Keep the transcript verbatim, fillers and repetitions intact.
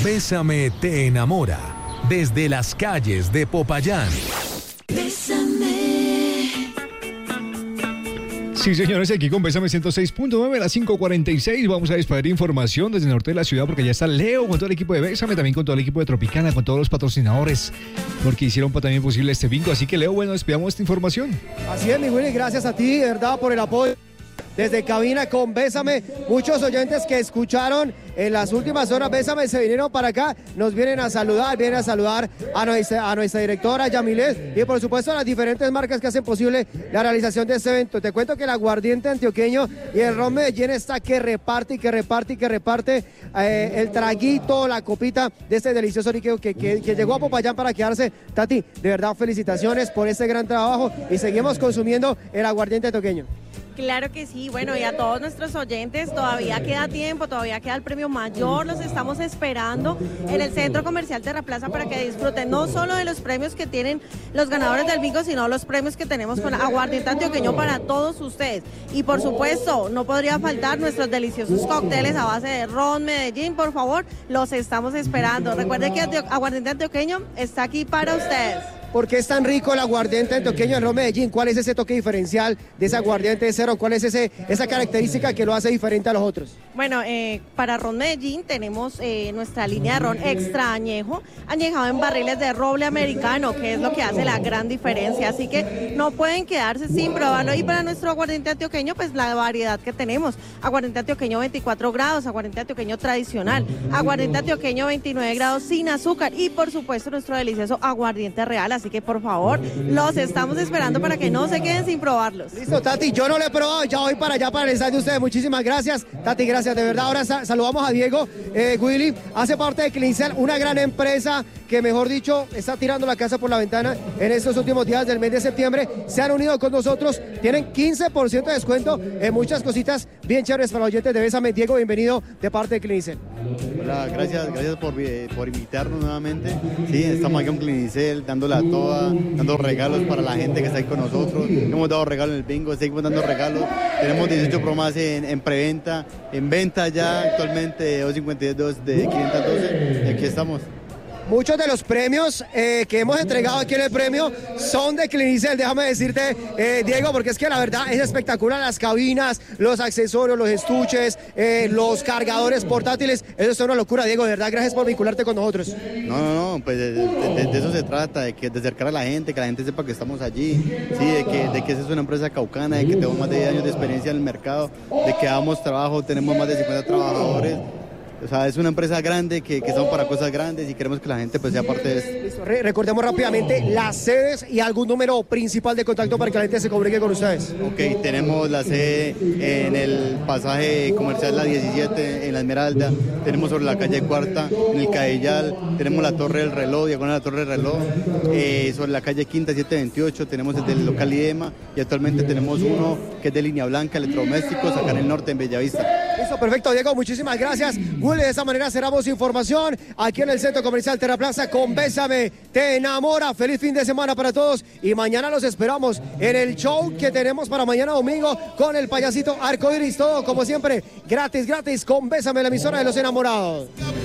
Bésame te enamora. Desde las calles de Popayán. Sí, señores, aquí con Bésame ciento seis punto nueve a las cinco cuarenta y seis. Vamos a disparar información desde el norte de la ciudad porque ya está Leo con todo el equipo de Bésame, también con todo el equipo de Tropicana, con todos los patrocinadores, porque hicieron también posible este bingo. Así que, Leo, bueno, despidamos esta información. Así es, mi Willy, gracias a ti, de verdad, por el apoyo. Desde cabina con Bésame, muchos oyentes que escucharon en las últimas horas Bésame se vinieron para acá, nos vienen a saludar, vienen a saludar a nuestra, a nuestra directora Yamilet y por supuesto a las diferentes marcas que hacen posible la realización de este evento. Te cuento que el aguardiente antioqueño y el ron Medellín está que reparte y que reparte y que reparte eh, el traguito, la copita de este delicioso líquido que, que, que llegó a Popayán para quedarse. Tati, de verdad felicitaciones por este gran trabajo y seguimos consumiendo el aguardiente antioqueño. Claro que sí, bueno, y a todos nuestros oyentes todavía queda tiempo, todavía queda el premio mayor, los estamos esperando en el Centro Comercial Terraplaza para que disfruten no solo de los premios que tienen los ganadores del bingo, sino los premios que tenemos con aguardiente antioqueño para todos ustedes. Y por supuesto, no podría faltar nuestros deliciosos cócteles a base de ron Medellín, por favor, los estamos esperando. Recuerden que aguardiente antioqueño está aquí para ustedes. ¿Por qué es tan rico el aguardiente antioqueño del ron Medellín? ¿Cuál es ese toque diferencial de ese aguardiente de cero? ¿Cuál es ese, esa característica que lo hace diferente a los otros? Bueno, eh, para ron Medellín tenemos eh, nuestra línea de ron extra añejo, añejado en barriles de roble americano, que es lo que hace la gran diferencia. Así que no pueden quedarse sin probarlo. Y para nuestro aguardiente antioqueño, pues la variedad que tenemos. Aguardiente antioqueño veinticuatro grados, aguardiente antioqueño tradicional, aguardiente antioqueño veintinueve grados sin azúcar y por supuesto nuestro delicioso aguardiente real. Así que por favor, los estamos esperando para que no se queden sin probarlos. Listo, Tati, yo no lo he probado, ya voy para allá para el stand de ustedes. Muchísimas gracias, Tati, gracias, de verdad. Ahora sa- saludamos a Diego. eh, Willy, hace parte de Clinicel, una gran empresa que, mejor dicho, está tirando la casa por la ventana en estos últimos días del mes de septiembre. Se han unido con nosotros, tienen quince por ciento de descuento en muchas cositas bien chéveres para los oyentes de Bésame. Diego, bienvenido de parte de Clinicel. Hola, gracias, gracias por, por invitarnos nuevamente. Sí, estamos aquí en Clinicel, dándola toda, dando regalos para la gente que está ahí con nosotros. Hemos dado regalos en el bingo, seguimos dando regalos. Tenemos dieciocho promos en, en preventa, en venta ya actualmente doscientos cincuenta y dos de quinientos doce. Y aquí estamos. Muchos de los premios eh, que hemos entregado aquí en el premio son de Clinicel, déjame decirte, eh, Diego, porque es que la verdad es espectacular, las cabinas, los accesorios, los estuches, eh, los cargadores portátiles, eso es una locura, Diego, de verdad, gracias por vincularte con nosotros. No, no, no, pues de, de, de, de eso se trata, de, que, de acercar a la gente, que la gente sepa que estamos allí, sí, de que, de que esa es una empresa caucana, de que tenemos más de diez años de experiencia en el mercado, de que damos trabajo, tenemos más de cincuenta trabajadores. O sea, es una empresa grande que, que estamos para cosas grandes y queremos que la gente pues sea parte de esto. Listo, re- recordemos rápidamente las sedes y algún número principal de contacto para que la gente se comunique con ustedes. Ok, tenemos la sede en el pasaje comercial La diecisiete, en La Esmeralda, tenemos sobre la calle Cuarta, en el Cadillal, tenemos la Torre del Reloj, diagonal a la Torre del Reloj, eh, sobre la calle Quinta setecientos veintiocho, tenemos el del local IDEMA y actualmente tenemos uno que es de línea blanca, electrodomésticos, acá en el norte, en Bellavista. Listo, perfecto, Diego, muchísimas gracias. De esa manera cerramos información aquí en el Centro Comercial Terraplaza con Bésame te enamora. Feliz fin de semana para todos y mañana los esperamos en el show que tenemos para mañana domingo con el payasito Arcoiris, todo como siempre gratis, gratis con Bésame, la emisora de los enamorados.